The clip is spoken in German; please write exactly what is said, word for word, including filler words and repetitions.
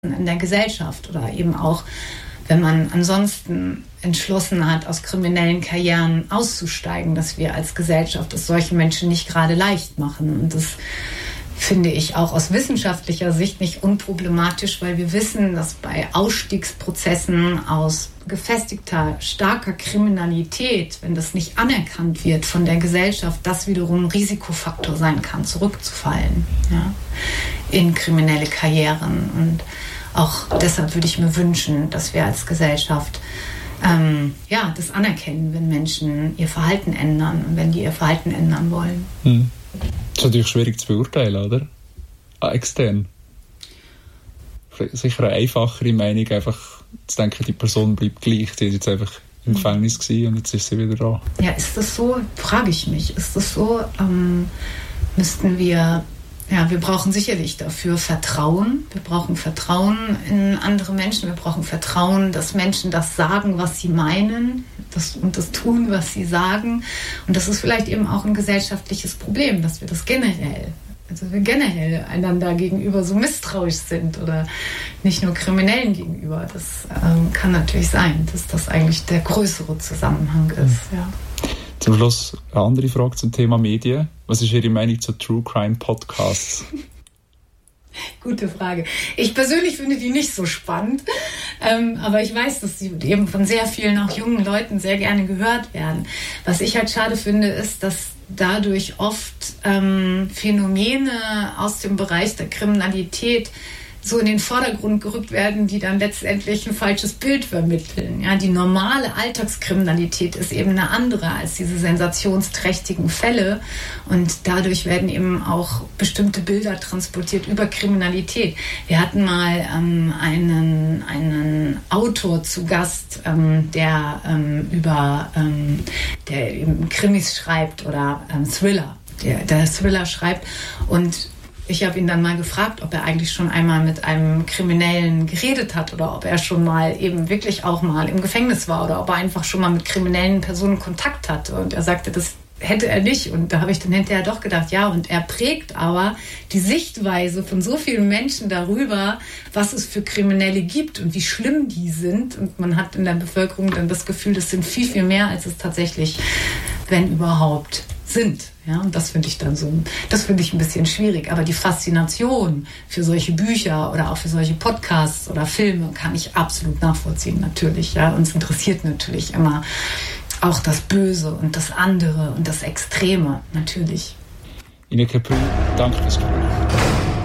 in der Gesellschaft oder eben auch, wenn man ansonsten entschlossen hat, aus kriminellen Karrieren auszusteigen, dass wir als Gesellschaft es solchen Menschen nicht gerade leicht machen. Und das finde ich auch aus wissenschaftlicher Sicht nicht unproblematisch, weil wir wissen, dass bei Ausstiegsprozessen aus gefestigter, starker Kriminalität, wenn das nicht anerkannt wird von der Gesellschaft, das wiederum ein Risikofaktor sein kann, zurückzufallen, ja, in kriminelle Karrieren. Und auch deshalb würde ich mir wünschen, dass wir als Gesellschaft ähm, ja, das anerkennen, wenn Menschen ihr Verhalten ändern und wenn die ihr Verhalten ändern wollen. Hm. Das ist natürlich schwierig zu beurteilen, oder? Ah, extern. Sicher eine einfachere Meinung, einfach zu denken, die Person bleibt gleich. Sie war jetzt einfach im Gefängnis gewesen und jetzt ist sie wieder da. Ja, ist das so? Frage ich mich. Ist das so? Ähm, müssten wir... Ja, wir brauchen sicherlich dafür Vertrauen. Wir brauchen Vertrauen in andere Menschen. Wir brauchen Vertrauen, dass Menschen das sagen, was sie meinen, das, und das tun, was sie sagen. Und das ist vielleicht eben auch ein gesellschaftliches Problem, dass wir das generell, also wir generell einander gegenüber so misstrauisch sind oder nicht nur Kriminellen gegenüber. Das ähm, kann natürlich sein, dass das eigentlich der größere Zusammenhang ist. Ja. Zum Schluss eine andere Frage zum Thema Medien. Was ist Ihre Meinung zu True Crime Podcasts? Gute Frage. Ich persönlich finde die nicht so spannend, ähm, aber ich weiß, dass sie eben von sehr vielen, auch jungen Leuten, sehr gerne gehört werden. Was ich halt schade finde, ist, dass dadurch oft ähm, Phänomene aus dem Bereich der Kriminalität so in den Vordergrund gerückt werden, die dann letztendlich ein falsches Bild vermitteln. Ja, die normale Alltagskriminalität ist eben eine andere als diese sensationsträchtigen Fälle und dadurch werden eben auch bestimmte Bilder transportiert über Kriminalität. Wir hatten mal ähm, einen, einen Autor zu Gast, ähm, der ähm, über ähm, der eben Krimis schreibt oder ähm, Thriller, der, der Thriller schreibt und ich habe ihn dann mal gefragt, ob er eigentlich schon einmal mit einem Kriminellen geredet hat oder ob er schon mal eben wirklich auch mal im Gefängnis war oder ob er einfach schon mal mit kriminellen Personen Kontakt hatte. Und er sagte, das hätte er nicht. Und da habe ich dann hinterher doch gedacht, ja, und er prägt aber die Sichtweise von so vielen Menschen darüber, was es für Kriminelle gibt und wie schlimm die sind. Und man hat in der Bevölkerung dann das Gefühl, das sind viel, viel mehr, als es tatsächlich, wenn überhaupt, sind. Ja, und das finde ich dann so, das finde ich ein bisschen schwierig. Aber die Faszination für solche Bücher oder auch für solche Podcasts oder Filme kann ich absolut nachvollziehen, natürlich. Ja, uns interessiert natürlich immer auch das Böse und das andere und das Extreme, natürlich. Ine Köppel, danke fürs Gespräch.